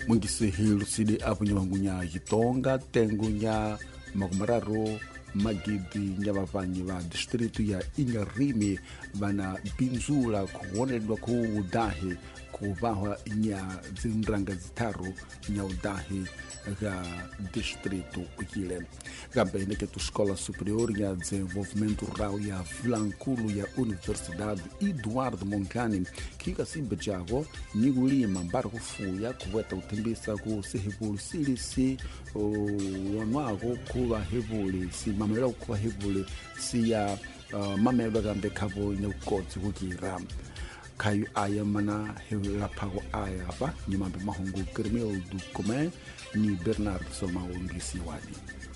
Mungisihilu sidi apu nyamangunya Yitonga tengu nya makumararo magidi nyabavanyi ba distritu ya Inyarimi bana binzula kuonedwa kuudahi kubahwa nya zinranga zitaru nya udahi ga distritu ukile gambe neke tu escola superior ya desenvolvimento rural ya Vlankulu ya Universidade Eduardo Mondlane kika simbe jago nigulima mbara kufuya kuweta utembisa ku sehebulu silisi wanwago kuba hebuli si mamela kuba hebuli si ya mamela gambe kabo nyukotsi kukira kayu aya mana hewela pago aya apa nyimambe mahungu Kermel du Comé ni Bernardo Somao ngisi wadi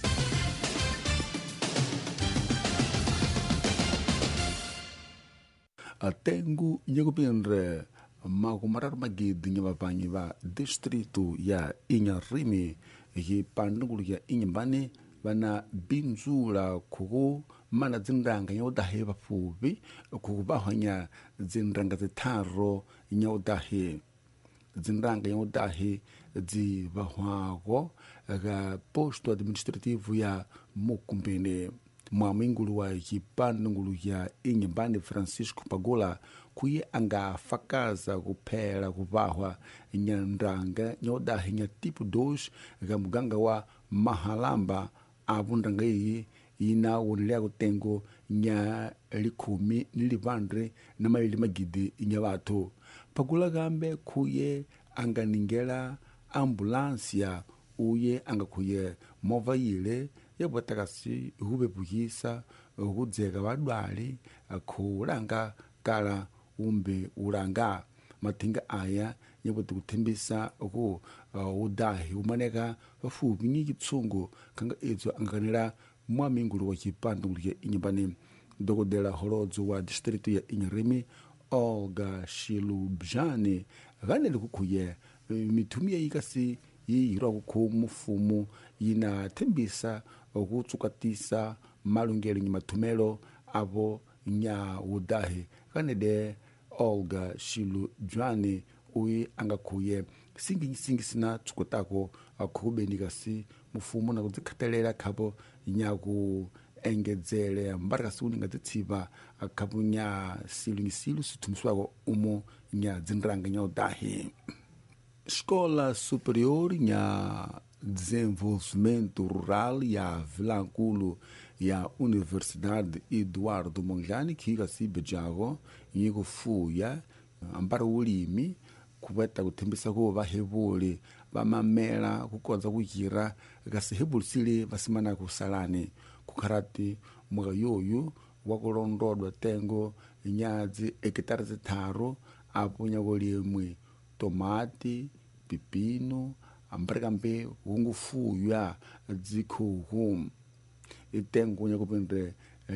atengu nyekupinre makumarar magidi nyabavanyi ba distritu ya Inyarimi yipandungulu ya Inyambani bana binzula kuku mana zinranga nyaudahi bafubi kukubahanya zinranga zitaro nyaudahi zinranga nyaudahi zibahwago ga posto administrativo ya Mukumbene mwamingulu wa yipandungulu ya Inyambani Francisco Pagola kuye anga fakaza kupela kubahwa nyanranga nyaudahi nya tipo 2 ga muganga wa Mahalamba avundanga iyi ina wonilea kutengo nya 10 nilivandre na maili magidi nya watu Pagula gambe kuye anga ningela ambulancia uye anga kuye mova yile yabwatakasi hube bugisa hudzega badwali kuranga kala umbe uranga matinga aya nyabwete kutembisa ku udahi umaneka bafubi n'igitsungu kanga ezo anganira mwamingulu wa kipandungulu ya Inyambani dogodela horozo wa distritu ya Inyarimi Olga Shilubjani ganele kukuye mitumia yikasi yiro ku mufumu yina tembisa okutsukatisa malungelo nyimatumelo abo nya udahi ganede Olga Shilubjani uyi angakuye singi sina tsukotako akubenikasi mufumu na kudzikatelera khabo nyaku engedzele mbaraka suni ngatsiba akabunya silu situmiswako umo nya zinranga nya udahi Escola Superior ya Desenvolvimento Rural ya Vlankulu ya Universidade Eduardo Mondlane kika sibe jago yikufuya ambara ulimi kubeta kutembisa ko bahebuli bamamela kukonza kukira gasehebuli sile basimana kusalane kukarati mwaga yoyu wakulondodwa tengo nyazi hekitari zitaro apo nyagolimwe tomati pipino ambarkambe ungufuya dzikuhu itengo nyakupendre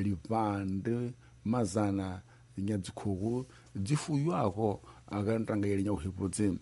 livande mazana nyadzikuhu dzifuyako akantanga yele nyauhipudzi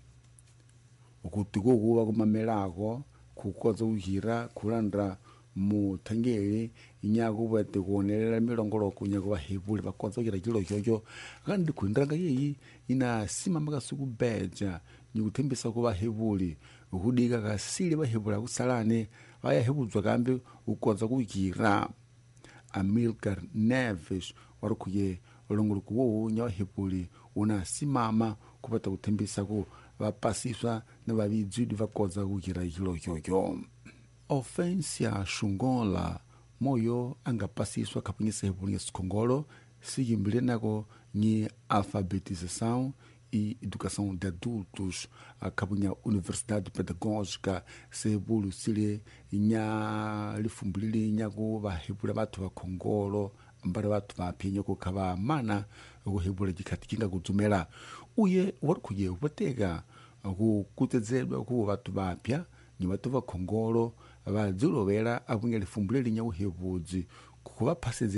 ukutiko kuba kumamelako kukoza uhira kulandra muthangeli inyako bwete kuonelela milongoloko nyako bahebuli bakoza kira kilo kyojo kandi kuindanga yeyi ina simama kasuku beja nyikuthembisa kuba hebuli ukudika kasile bahebula kusalane baya hebudzwa kambe ukoza kukira Amilcar Neves warukuye olongoluko wo nya hebuli una simama kupata kuthembisa ku bapasiswa na babidzudi bakoza kukira kilo kyojo Ofensia Shungola moyo angapasiswa kapunyisa hebuli ya Sikongolo siyimbile nako ni alfabetização e educação de adultos a kapunya Universidade Pedagógica sebulu sile nya lifumbulili nyako bahebula batu ba Kongolo ambara batu bapinyo kukaba mana ukuhebula jikatikinga kutumela uye warukuye ubatega kutezedwa ku batu bapya ni batu ba Kongolo abazulobera abunya lifumbulili nya uhebuzi kuba paseze